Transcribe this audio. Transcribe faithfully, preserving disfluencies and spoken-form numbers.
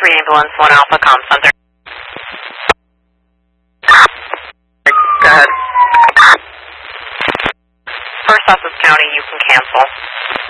three ambulance, one Alpha comm center. Go ahead. First Essex County, you can cancel.